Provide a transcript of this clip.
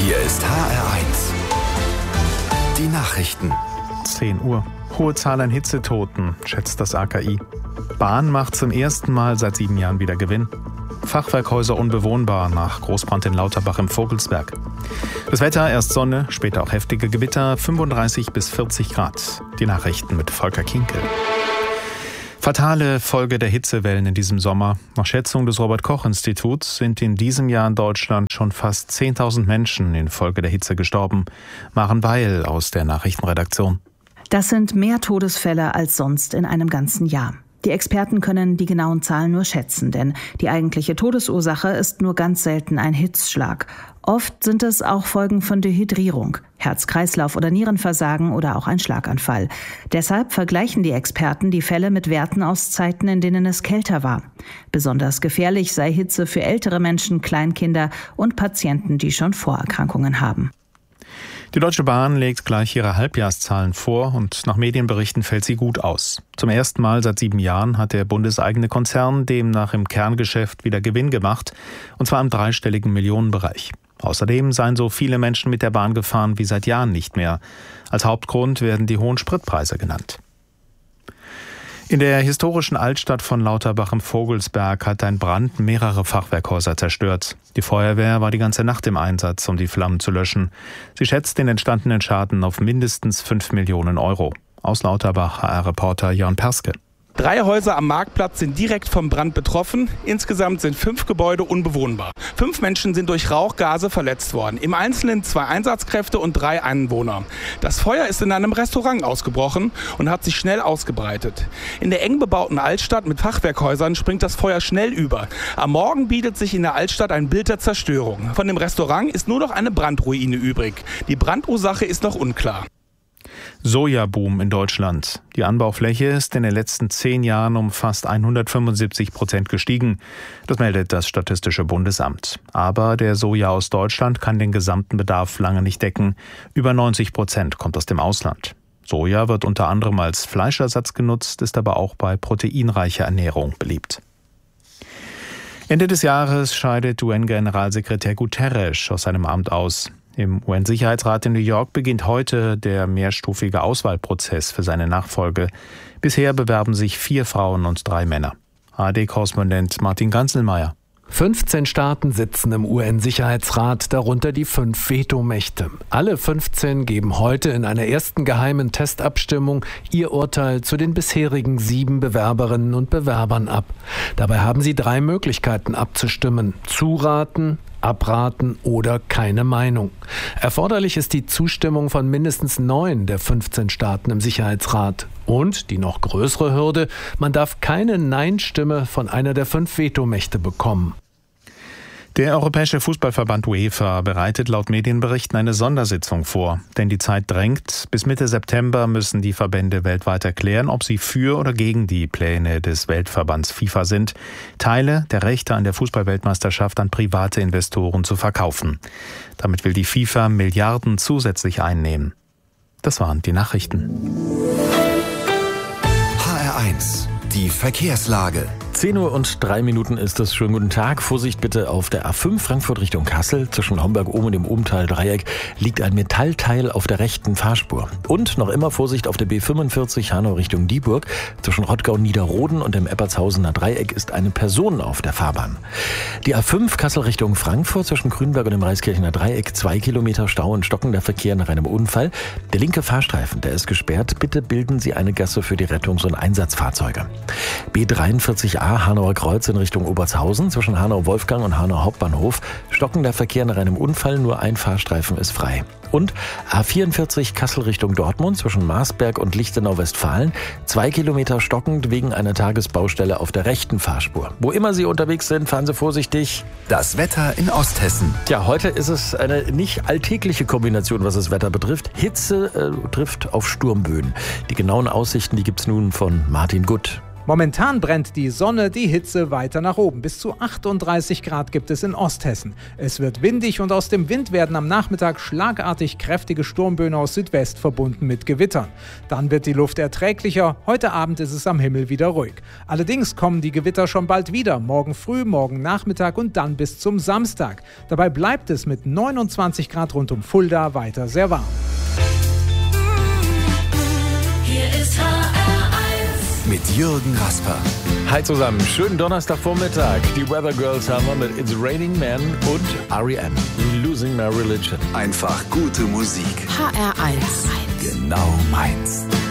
Hier ist HR1. Die Nachrichten. 10 Uhr. Hohe Zahl an Hitzetoten, schätzt das AKI. Bahn macht zum ersten Mal seit 7 Jahren wieder Gewinn. Fachwerkhäuser unbewohnbar nach Großbrand in Lauterbach im Vogelsberg. Das Wetter, erst Sonne, später auch heftige Gewitter, 35 bis 40 Grad. Die Nachrichten mit Volker Kinkel. Fatale Folge der Hitzewellen in diesem Sommer. Nach Schätzung des Robert-Koch-Instituts sind in diesem Jahr in Deutschland schon fast 10.000 Menschen infolge der Hitze gestorben. Maren Weil aus der Nachrichtenredaktion. Das sind mehr Todesfälle als sonst in einem ganzen Jahr. Die Experten können die genauen Zahlen nur schätzen, denn die eigentliche Todesursache ist nur ganz selten ein Hitzschlag. Oft sind es auch Folgen von Dehydrierung, Herz-Kreislauf- oder Nierenversagen oder auch ein Schlaganfall. Deshalb vergleichen die Experten die Fälle mit Werten aus Zeiten, in denen es kälter war. Besonders gefährlich sei Hitze für ältere Menschen, Kleinkinder und Patienten, die schon Vorerkrankungen haben. Die Deutsche Bahn legt gleich ihre Halbjahreszahlen vor und nach Medienberichten fällt sie gut aus. Zum ersten Mal seit 7 Jahren hat der bundeseigene Konzern demnach im Kerngeschäft wieder Gewinn gemacht, und zwar im dreistelligen Millionenbereich. Außerdem seien so viele Menschen mit der Bahn gefahren wie seit Jahren nicht mehr. Als Hauptgrund werden die hohen Spritpreise genannt. In der historischen Altstadt von Lauterbach im Vogelsberg hat ein Brand mehrere Fachwerkhäuser zerstört. Die Feuerwehr war die ganze Nacht im Einsatz, um die Flammen zu löschen. Sie schätzt den entstandenen Schaden auf mindestens 5 Millionen Euro. Aus Lauterbach HR-Reporter Jörn Perske. 3 Häuser am Marktplatz sind direkt vom Brand betroffen. Insgesamt sind 5 Gebäude unbewohnbar. 5 Menschen sind durch Rauchgase verletzt worden. Im Einzelnen 2 Einsatzkräfte und 3 Anwohner. Das Feuer ist in einem Restaurant ausgebrochen und hat sich schnell ausgebreitet. In der eng bebauten Altstadt mit Fachwerkhäusern springt das Feuer schnell über. Am Morgen bietet sich in der Altstadt ein Bild der Zerstörung. Von dem Restaurant ist nur noch eine Brandruine übrig. Die Brandursache ist noch unklar. Sojaboom in Deutschland. Die Anbaufläche ist in den letzten 10 Jahren um fast 175% gestiegen. Das meldet das Statistische Bundesamt. Aber der Soja aus Deutschland kann den gesamten Bedarf lange nicht decken. Über 90% kommt aus dem Ausland. Soja wird unter anderem als Fleischersatz genutzt, ist aber auch bei proteinreicher Ernährung beliebt. Ende des Jahres scheidet UN-Generalsekretär Guterres aus seinem Amt aus. Im UN-Sicherheitsrat in New York beginnt heute der mehrstufige Auswahlprozess für seine Nachfolge. Bisher bewerben sich 4 Frauen und 3 Männer. ARD-Korrespondent Martin Ganzelmeier. 15 Staaten sitzen im UN-Sicherheitsrat, darunter die 5 Vetomächte. Alle 15 geben heute in einer ersten geheimen Testabstimmung ihr Urteil zu den bisherigen 7 Bewerberinnen und Bewerbern ab. Dabei haben sie 3 Möglichkeiten abzustimmen: zuraten, abraten oder keine Meinung. Erforderlich ist die Zustimmung von mindestens 9 der 15 Staaten im Sicherheitsrat. Und die noch größere Hürde: man darf keine Nein-Stimme von einer der 5 Vetomächte bekommen. Der Europäische Fußballverband UEFA bereitet laut Medienberichten eine Sondersitzung vor. Denn die Zeit drängt. Bis Mitte September müssen die Verbände weltweit erklären, ob sie für oder gegen die Pläne des Weltverbands FIFA sind, Teile der Rechte an der Fußballweltmeisterschaft an private Investoren zu verkaufen. Damit will die FIFA Milliarden zusätzlich einnehmen. Das waren die Nachrichten. HR1, die Verkehrslage. 10:03 Uhr ist es. Schönen guten Tag. Vorsicht bitte auf der A5 Frankfurt Richtung Kassel. Zwischen Homberg-Ohm und dem Ohmtal-Dreieck liegt ein Metallteil auf der rechten Fahrspur. Und noch immer Vorsicht auf der B45 Hanau Richtung Dieburg. Zwischen Rottgau-Niederroden und dem Eppertshausener Dreieck ist eine Person auf der Fahrbahn. Die A5 Kassel Richtung Frankfurt zwischen Grünberg und dem Reiskirchener Dreieck 2 Kilometer Stau und stockender Verkehr nach einem Unfall. Der linke Fahrstreifen, der ist gesperrt. Bitte bilden Sie eine Gasse für die Rettungs- und Einsatzfahrzeuge. B43a Hanauer Kreuz in Richtung Obertshausen zwischen Hanau-Wolfgang und Hanau Hauptbahnhof. Stockender Verkehr nach einem Unfall, nur ein Fahrstreifen ist frei. Und A44 Kassel Richtung Dortmund zwischen Marsberg und Lichtenau-Westfalen. 2 Kilometer stockend wegen einer Tagesbaustelle auf der rechten Fahrspur. Wo immer Sie unterwegs sind, fahren Sie vorsichtig. Das Wetter in Osthessen. Ja, heute ist es eine nicht alltägliche Kombination, was das Wetter betrifft. Hitze trifft auf Sturmböen. Die genauen Aussichten, die gibt's nun von Martin Gutt. Momentan brennt die Sonne, die Hitze weiter nach oben. Bis zu 38 Grad gibt es in Osthessen. Es wird windig und aus dem Wind werden am Nachmittag schlagartig kräftige Sturmböen aus Südwest verbunden mit Gewittern. Dann wird die Luft erträglicher. Heute Abend ist es am Himmel wieder ruhig. Allerdings kommen die Gewitter schon bald wieder. Morgen früh, morgen Nachmittag und dann bis zum Samstag. Dabei bleibt es mit 29 Grad rund um Fulda weiter sehr warm. Hier ist HR1 mit Jürgen Rasper. Hi zusammen, schönen Donnerstagvormittag. Die Weather Girls haben wir mit It's Raining Men und R.E.M. Losing My Religion. Einfach gute Musik. HR1. Genau meins.